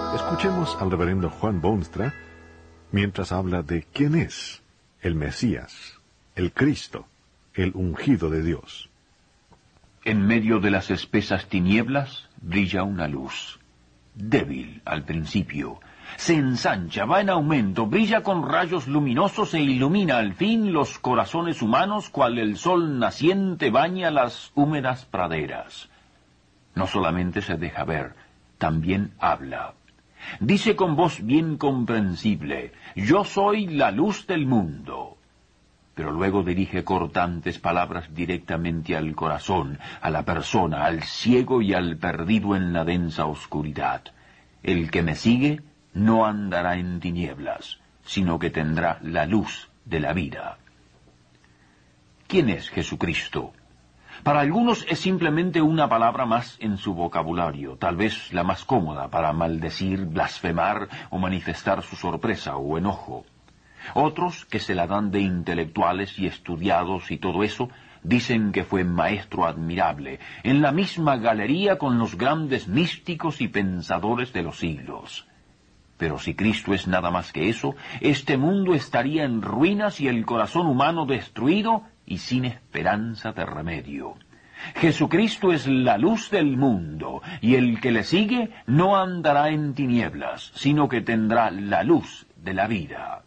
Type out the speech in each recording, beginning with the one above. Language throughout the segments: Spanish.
Escuchemos al reverendo Juan Boonstra mientras habla de quién es el Mesías, el Cristo, el ungido de Dios. En medio de las espesas tinieblas brilla una luz, débil al principio. Se ensancha, va en aumento, brilla con rayos luminosos e ilumina al fin los corazones humanos, cual el sol naciente baña las húmedas praderas. No solamente se deja ver, también habla. Dice con voz bien comprensible: yo soy la luz del mundo. Pero luego dirige cortantes palabras directamente al corazón, a la persona, al ciego y al perdido en la densa oscuridad. El que me sigue no andará en tinieblas, sino que tendrá la luz de la vida. ¿Quién es Jesucristo? Para algunos es simplemente una palabra más en su vocabulario, tal vez la más cómoda para maldecir, blasfemar o manifestar su sorpresa o enojo. Otros, que se la dan de intelectuales y estudiados y todo eso, dicen que fue maestro admirable, en la misma galería con los grandes místicos y pensadores de los siglos. Pero si Cristo es nada más que eso, este mundo estaría en ruinas y el corazón humano destruido y sin esperanza de remedio. Jesucristo es la luz del mundo, y el que le sigue no andará en tinieblas, sino que tendrá la luz de la vida.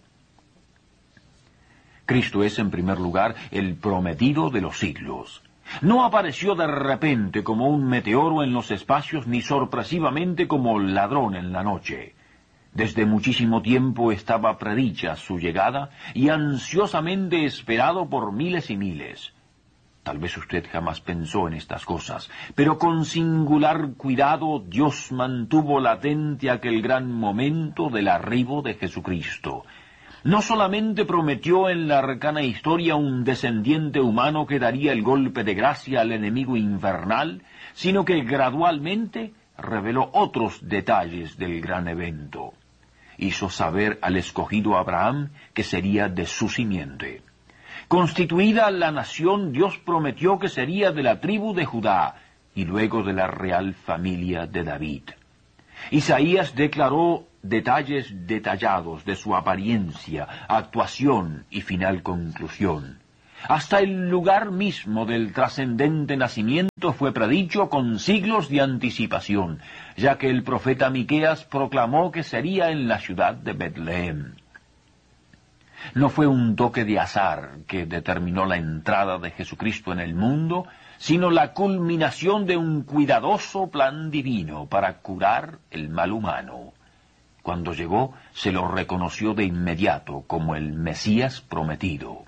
Cristo es, en primer lugar, el prometido de los siglos. No apareció de repente como un meteoro en los espacios, ni sorpresivamente como ladrón en la noche. Desde muchísimo tiempo estaba predicha su llegada y ansiosamente esperado por miles y miles. Tal vez usted jamás pensó en estas cosas, pero con singular cuidado Dios mantuvo latente aquel gran momento del arribo de Jesucristo. No solamente prometió en la arcana historia un descendiente humano que daría el golpe de gracia al enemigo infernal, sino que gradualmente reveló otros detalles del gran evento. Hizo saber al escogido Abraham que sería de su simiente. Constituida la nación, Dios prometió que sería de la tribu de Judá y luego de la real familia de David. Isaías declaró detalles detallados de su apariencia, actuación y final conclusión. Hasta el lugar mismo del trascendente nacimiento fue predicho con siglos de anticipación, ya que el profeta Miqueas proclamó que sería en la ciudad de Betlehem. No fue un toque de azar que determinó la entrada de Jesucristo en el mundo, sino la culminación de un cuidadoso plan divino para curar el mal humano. Cuando llegó, se lo reconoció de inmediato como el Mesías prometido.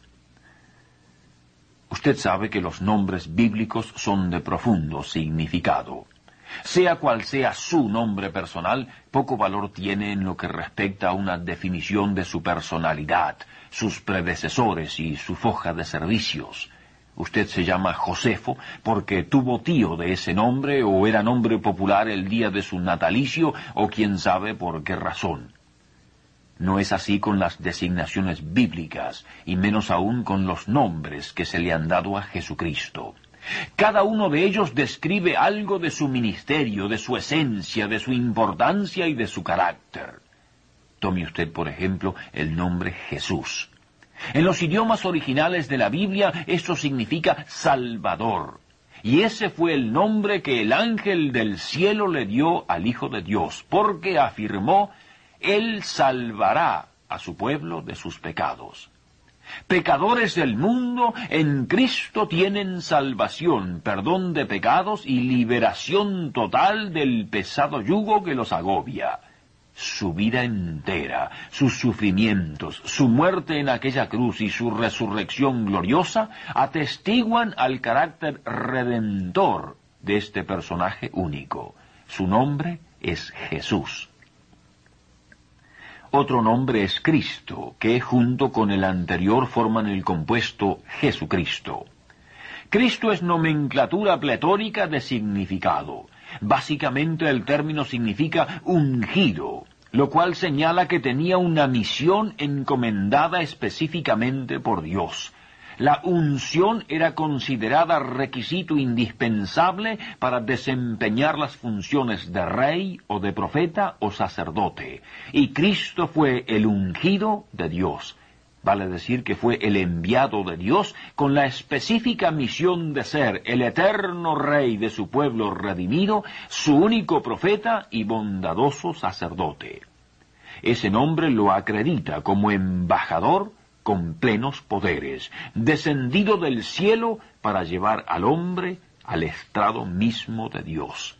Usted sabe que los nombres bíblicos son de profundo significado. Sea cual sea su nombre personal, poco valor tiene en lo que respecta a una definición de su personalidad, sus predecesores y su foja de servicios. Usted se llama Josefo porque tuvo tío de ese nombre o era nombre popular el día de su natalicio o quién sabe por qué razón. No es así con las designaciones bíblicas y menos aún con los nombres que se le han dado a Jesucristo. Cada uno de ellos describe algo de su ministerio, de su esencia, de su importancia y de su carácter. Tome usted, por ejemplo, el nombre Jesús. En los idiomas originales de la Biblia, esto significa Salvador. Y ese fue el nombre que el ángel del cielo le dio al Hijo de Dios, porque afirmó: Él salvará a su pueblo de sus pecados. Pecadores del mundo, en Cristo tienen salvación, perdón de pecados y liberación total del pesado yugo que los agobia. Su vida entera, sus sufrimientos, su muerte en aquella cruz y su resurrección gloriosa atestiguan al carácter redentor de este personaje único. Su nombre es Jesús. Otro nombre es Cristo, que junto con el anterior forman el compuesto Jesucristo. Cristo es nomenclatura pletórica de significado. Básicamente el término significa ungido, lo cual señala que tenía una misión encomendada específicamente por Dios. La unción era considerada requisito indispensable para desempeñar las funciones de rey o de profeta o sacerdote, y Cristo fue el ungido de Dios. Vale decir que fue el enviado de Dios con la específica misión de ser el eterno rey de su pueblo redimido, su único profeta y bondadoso sacerdote. Ese nombre lo acredita como embajador con plenos poderes, descendido del cielo para llevar al hombre al estrado mismo de Dios.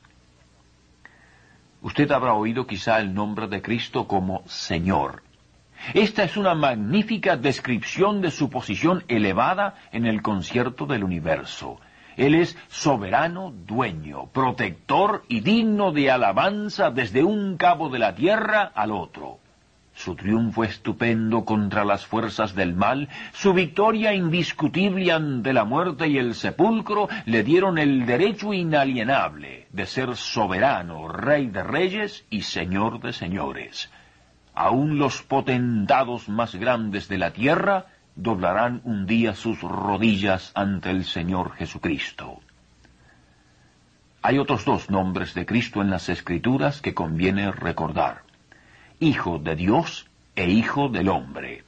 Usted habrá oído quizá el nombre de Cristo como Señor. Esta es una magnífica descripción de su posición elevada en el concierto del universo. Él es soberano, dueño, protector y digno de alabanza desde un cabo de la tierra al otro. Su triunfo estupendo contra las fuerzas del mal, su victoria indiscutible ante la muerte y el sepulcro, le dieron el derecho inalienable de ser soberano, rey de reyes y señor de señores. Aún los potentados más grandes de la tierra doblarán un día sus rodillas ante el Señor Jesucristo. Hay otros dos nombres de Cristo en las Escrituras que conviene recordar: Hijo de Dios e Hijo del Hombre.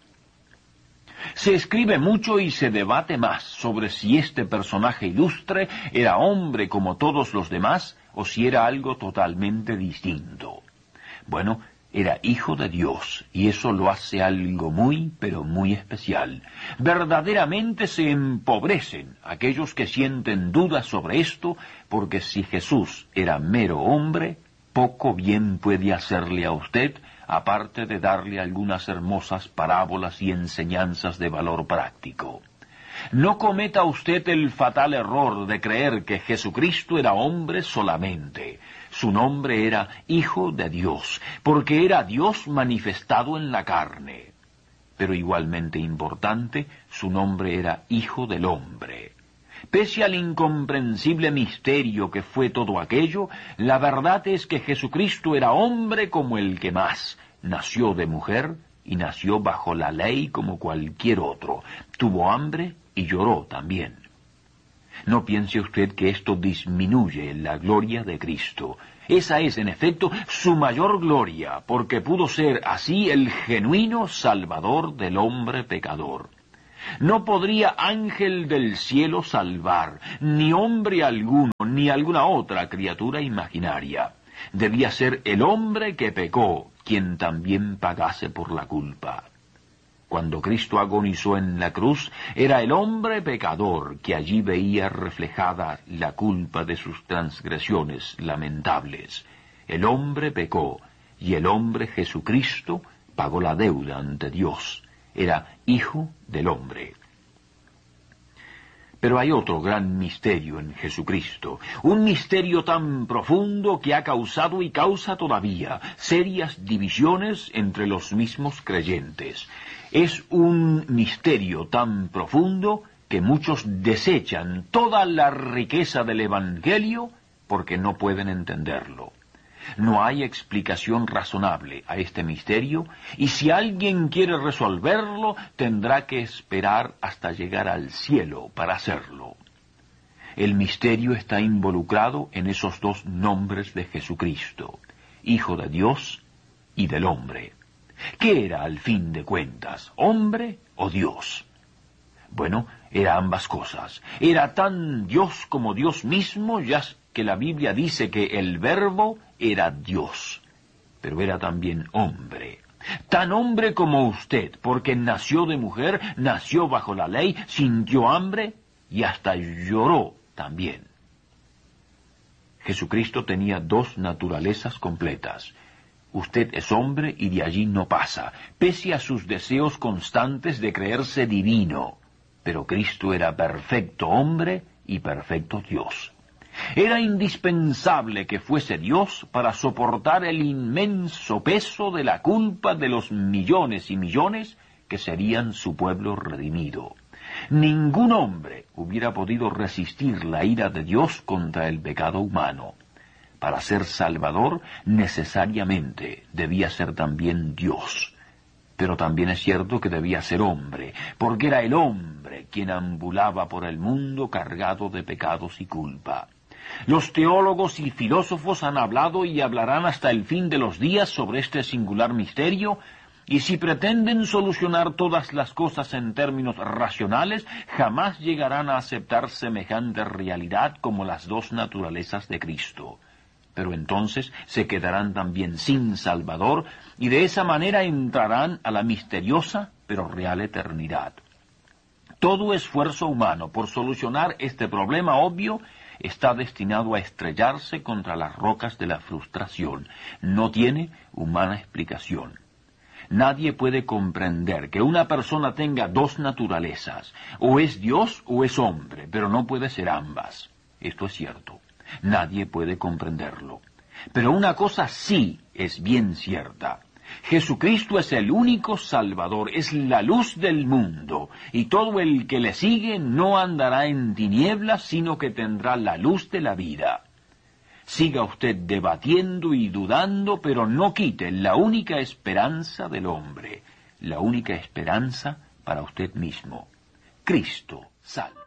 Se escribe mucho y se debate más sobre si este personaje ilustre era hombre como todos los demás o si era algo totalmente distinto. Bueno, era hijo de Dios, y eso lo hace algo muy, pero muy especial. Verdaderamente se empobrecen aquellos que sienten dudas sobre esto, porque si Jesús era mero hombre, poco bien puede hacerle a usted, aparte de darle algunas hermosas parábolas y enseñanzas de valor práctico. No cometa usted el fatal error de creer que Jesucristo era hombre solamente. Su nombre era Hijo de Dios, porque era Dios manifestado en la carne. Pero igualmente importante, su nombre era Hijo del Hombre. Pese al incomprensible misterio que fue todo aquello, la verdad es que Jesucristo era hombre como el que más. Nació de mujer y nació bajo la ley como cualquier otro. Tuvo hambre y lloró también. No piense usted que esto disminuye la gloria de Cristo. Esa es, en efecto, su mayor gloria, porque pudo ser así el genuino Salvador del hombre pecador. No podría ángel del cielo salvar, ni hombre alguno, ni alguna otra criatura imaginaria. Debía ser el hombre que pecó, quien también pagase por la culpa. Cuando Cristo agonizó en la cruz, era el hombre pecador que allí veía reflejada la culpa de sus transgresiones lamentables. El hombre pecó, y el hombre Jesucristo pagó la deuda ante Dios. Era Hijo del Hombre. Pero hay otro gran misterio en Jesucristo, un misterio tan profundo que ha causado y causa todavía serias divisiones entre los mismos creyentes. Es un misterio tan profundo que muchos desechan toda la riqueza del Evangelio porque no pueden entenderlo. No hay explicación razonable a este misterio, y si alguien quiere resolverlo, tendrá que esperar hasta llegar al cielo para hacerlo. El misterio está involucrado en esos dos nombres de Jesucristo, Hijo de Dios y del hombre. ¿Qué era al fin de cuentas, hombre o Dios? Bueno, era ambas cosas. Era tan Dios como Dios mismo, ya que la Biblia dice que el Verbo era Dios, pero era también hombre. Tan hombre como usted, porque nació de mujer, nació bajo la ley, sintió hambre y hasta lloró también. Jesucristo tenía dos naturalezas completas. Usted es hombre y de allí no pasa, pese a sus deseos constantes de creerse divino. Pero Cristo era perfecto hombre y perfecto Dios. Era indispensable que fuese Dios para soportar el inmenso peso de la culpa de los millones y millones que serían su pueblo redimido. Ningún hombre hubiera podido resistir la ira de Dios contra el pecado humano. Para ser Salvador, necesariamente debía ser también Dios. Pero también es cierto que debía ser hombre, porque era el hombre quien ambulaba por el mundo cargado de pecados y culpa. Los teólogos y filósofos han hablado y hablarán hasta el fin de los días sobre este singular misterio, y si pretenden solucionar todas las cosas en términos racionales, jamás llegarán a aceptar semejante realidad como las dos naturalezas de Cristo. Pero entonces se quedarán también sin Salvador, y de esa manera entrarán a la misteriosa pero real eternidad. Todo esfuerzo humano por solucionar este problema obvio está destinado a estrellarse contra las rocas de la frustración. No tiene humana explicación. Nadie puede comprender que una persona tenga dos naturalezas, o es Dios o es hombre, pero no puede ser ambas. Esto es cierto. Nadie puede comprenderlo. Pero una cosa sí es bien cierta. Jesucristo es el único Salvador, es la luz del mundo, y todo el que le sigue no andará en tinieblas, sino que tendrá la luz de la vida. Siga usted debatiendo y dudando, pero no quite la única esperanza del hombre, la única esperanza para usted mismo. Cristo salva.